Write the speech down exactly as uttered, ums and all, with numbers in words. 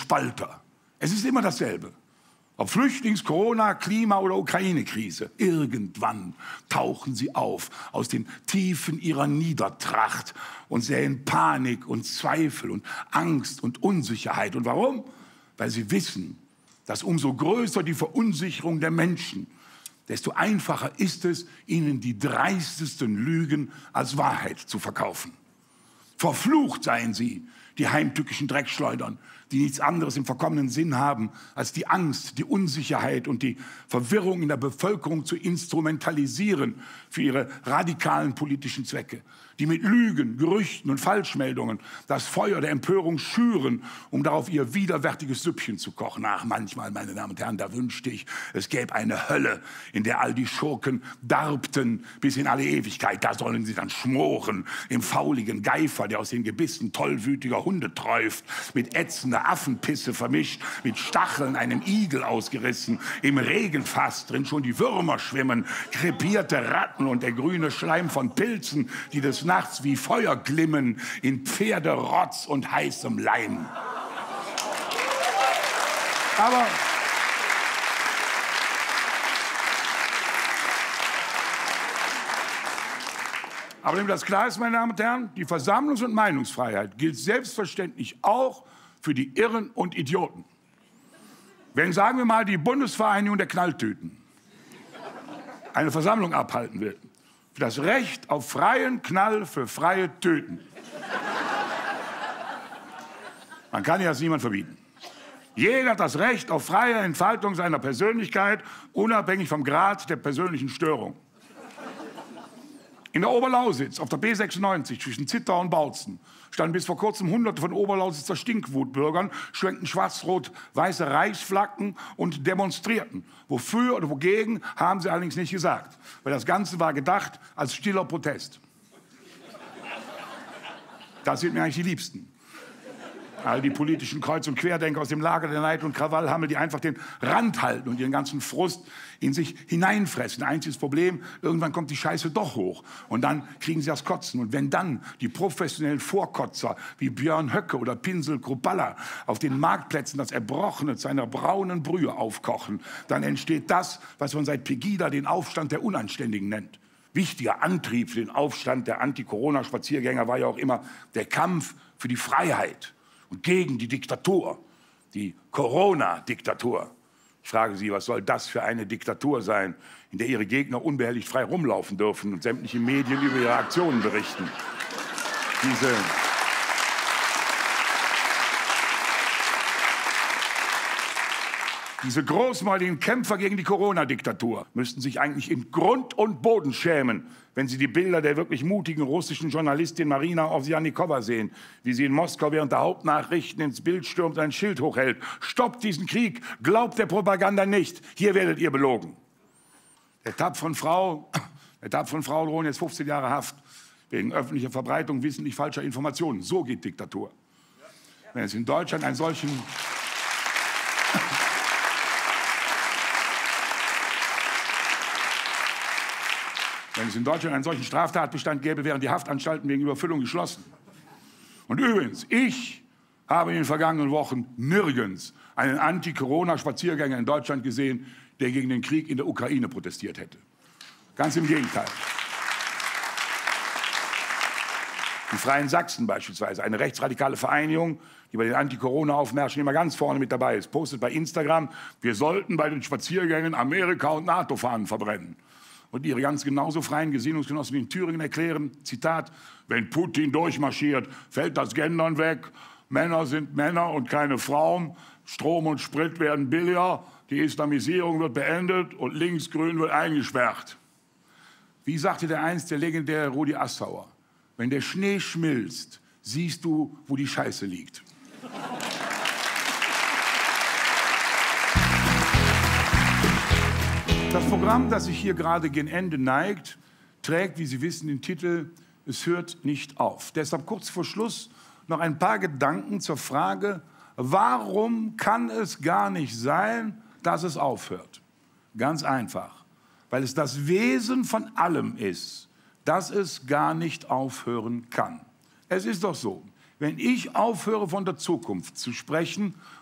Spalter. Es ist immer dasselbe. Ob Flüchtlings-, Corona-, Klima- oder Ukraine-Krise. Irgendwann tauchen sie auf aus den Tiefen ihrer Niedertracht und säen Panik und Zweifel und Angst und Unsicherheit. Und warum? Weil sie wissen, dass umso größer die Verunsicherung der Menschen, desto einfacher ist es, ihnen die dreistesten Lügen als Wahrheit zu verkaufen. Verflucht seien sie, die heimtückischen Dreckschleudern, die nichts anderes im verkommenen Sinn haben, als die Angst, die Unsicherheit und die Verwirrung in der Bevölkerung zu instrumentalisieren für ihre radikalen politischen Zwecke, die mit Lügen, Gerüchten und Falschmeldungen das Feuer der Empörung schüren, um darauf ihr widerwärtiges Süppchen zu kochen. Ach, manchmal, meine Damen und Herren, da wünschte ich, es gäbe eine Hölle, in der all die Schurken darbten bis in alle Ewigkeit. Da sollen sie dann schmoren im fauligen Geifer, der aus den Gebissen tollwütiger Hunde träuft, mit ätzender Affenpisse vermischt, mit Stacheln einem Igel ausgerissen, im Regenfass drin schon die Würmer schwimmen, krepierte Ratten und der grüne Schleim von Pilzen, die des Nachts wie Feuer glimmen in Pferderotz und heißem Leim. Aber Aber damit das klar ist, meine Damen und Herren, die Versammlungs- und Meinungsfreiheit gilt selbstverständlich auch für die Irren und Idioten. Wenn, sagen wir mal, die Bundesvereinigung der Knalltüten eine Versammlung abhalten will, für das Recht auf freien Knall für freie Tüten. Man kann ja das niemand verbieten. Jeder hat das Recht auf freie Entfaltung seiner Persönlichkeit, unabhängig vom Grad der persönlichen Störung. In der Oberlausitz, auf der B sechsundneunzig zwischen Zittau und Bautzen, standen bis vor kurzem Hunderte von Oberlausitzer Stinkwutbürgern, schwenkten schwarz-rot-weiße Reichsflaggen und demonstrierten. Wofür oder wogegen, haben sie allerdings nicht gesagt. Weil das Ganze war gedacht als stiller Protest. Das sind mir eigentlich die Liebsten. All die politischen Kreuz- und Querdenker aus dem Lager der Neid und Krawallhammel, die einfach den Rand halten und ihren ganzen Frust in sich hineinfressen. Einziges Problem, irgendwann kommt die Scheiße doch hoch und dann kriegen sie das Kotzen. Und wenn dann die professionellen Vorkotzer wie Björn Höcke oder Pinsel Krupalla auf den Marktplätzen das Erbrochene zu einer braunen Brühe aufkochen, dann entsteht das, was man seit Pegida den Aufstand der Unanständigen nennt. Wichtiger Antrieb für den Aufstand der Anti-Corona-Spaziergänger war ja auch immer der Kampf für die Freiheit und gegen die Diktatur, die Corona-Diktatur. Ich frage Sie, was soll das für eine Diktatur sein, in der Ihre Gegner unbehelligt frei rumlaufen dürfen und sämtliche Medien über ihre Aktionen berichten? Diese, diese großmäuligen Kämpfer gegen die Corona-Diktatur müssten sich eigentlich in Grund und Boden schämen, wenn sie die Bilder der wirklich mutigen russischen Journalistin Marina Ovsjannikowa sehen, wie sie in Moskau während der Hauptnachrichten ins Bild stürmt und ein Schild hochhält. Stoppt diesen Krieg, glaubt der Propaganda nicht, hier werdet ihr belogen. Der tapferen Frau, der tapferen Frau drohen jetzt fünfzehn Jahre Haft wegen öffentlicher Verbreitung wissentlich falscher Informationen. So geht Diktatur. Wenn es in Deutschland einen solchen Wenn es in Deutschland einen solchen Straftatbestand gäbe, wären die Haftanstalten wegen Überfüllung geschlossen. Und übrigens, ich habe in den vergangenen Wochen nirgends einen Anti-Corona-Spaziergänger in Deutschland gesehen, der gegen den Krieg in der Ukraine protestiert hätte. Ganz im Gegenteil. Die Freien Sachsen beispielsweise, eine rechtsradikale Vereinigung, die bei den Anti-Corona-Aufmärschen immer ganz vorne mit dabei ist, postet bei Instagram, wir sollten bei den Spaziergängen Amerika- und NATO-Fahnen verbrennen. Und ihre ganz genauso freien Gesinnungsgenossen wie in Thüringen erklären, Zitat, wenn Putin durchmarschiert, fällt das Gendern weg, Männer sind Männer und keine Frauen, Strom und Sprit werden billiger, die Islamisierung wird beendet und Linksgrün wird eingesperrt. Wie sagte der einst der legendäre Rudi Assauer, wenn der Schnee schmilzt, siehst du, wo die Scheiße liegt. Das Programm, das sich hier gerade gen Ende neigt, trägt, wie Sie wissen, den Titel Es hört nicht auf. Deshalb kurz vor Schluss noch ein paar Gedanken zur Frage, warum kann es gar nicht sein, dass es aufhört? Ganz einfach, weil es das Wesen von allem ist, dass es gar nicht aufhören kann. Es ist doch so, wenn ich aufhöre, von der Zukunft zu sprechen,